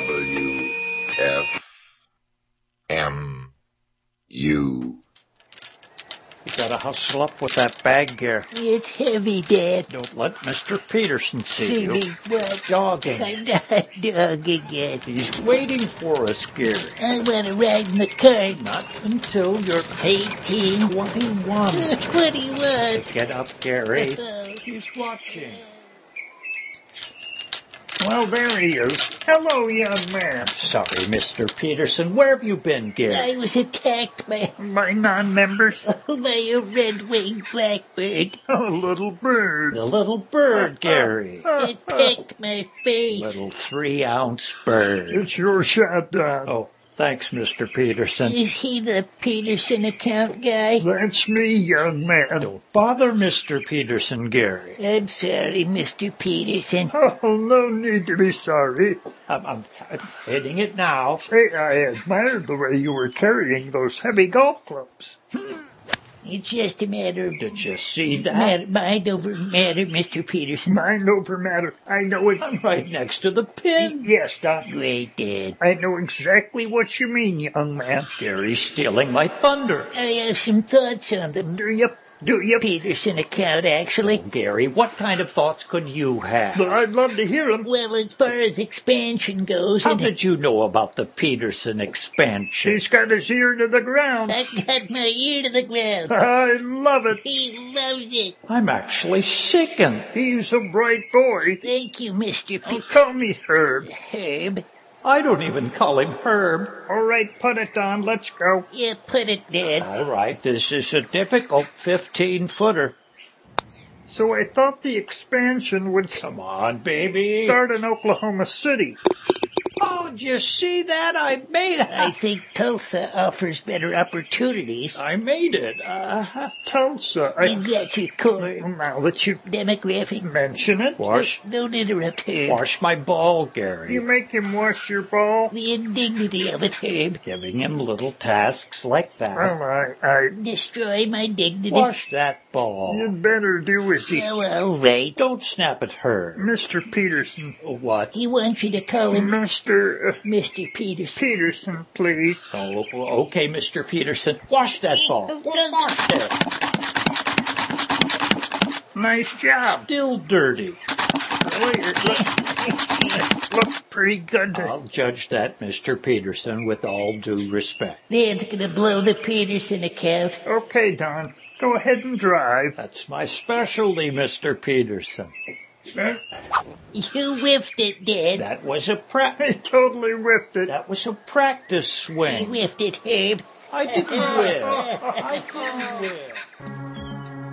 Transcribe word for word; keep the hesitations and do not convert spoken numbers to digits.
W F M U. You gotta hustle up with that bag gear. It's heavy, Dad. Don't let Mister Peterson see, See you. me what? Jogging. I'm not dogging yet. He's waiting for us, Gary. I want to ride in the cart. Not until you're eighteen. twenty-one. twenty-one. Get up, Gary. He's watching. Well, there he is. Hello, young man. Sorry, Mister Peterson. Where have you been, Gary? I was attacked by, By non-members? by a red-winged blackbird. Oh, little bird. The little bird, Gary. It pecked my face. Little three-ounce bird. It's your shot, Don. Oh, thanks, Mister Peterson. Is he the Peterson account guy? That's me, young man. Don't bother Mister Peterson, Gary. I'm sorry, Mister Peterson. Oh, no need to be sorry. I'm, I'm, I'm hitting it now. Say, I admired the way you were carrying those heavy golf clubs. It's just a matter of... Did you see that? Matter, mind over matter, Mister Peterson. Mind over matter. I know it. I'm right next to the pin. Yes, Don. Great, Dad. I know exactly what you mean, young man. Gary's stealing my thunder. I have some thoughts on them. Do you? Do you? Peterson account, actually. Gary, what kind of thoughts could you have? I'd love to hear them. Well, as far as expansion goes... How and did you know about the Peterson expansion? He's got his ear to the ground. I got my ear to the ground. I love it. He loves it. I'm actually sickened. He's a bright boy. Thank you, Mister Oh, P- call me Herb. Herb. I don't even call him Herb. All right, put it on. Let's go. Yeah, put it, Dad. All right, this is a difficult fifteen-footer. So I thought the expansion would Come on, baby. start in Oklahoma City. Oh, did you see that? I made I it. think Tulsa offers better opportunities. I made it. Uh, Tulsa. You I, got your core now that you demographic. mention it, wash, Don't interrupt, Herb. wash my ball, Gary. you make him wash your ball. The indignity of it, Herb. Giving him little tasks like that. Well, I, I, Destroy my dignity. Wash that ball. you'd better do as he... Oh, all right. Don't snap at her. Mister Peterson. What? He wants you to call him Mister Uh, Mister Peterson. Peterson, please. Oh, okay, Mister Peterson. Wash that ball. Wash there. Nice job. Still dirty. Well, it look- looks pretty good. I'll judge that, Mister Peterson, with all due respect. Dad's gonna blow the Peterson account. Okay, Don. Go ahead and drive. That's my specialty, Mister Peterson. You whiffed it, Dad. That was a pra- I totally ripped it. That was a practice You swing. whiffed it, Herb. I didn't win. I didn't win.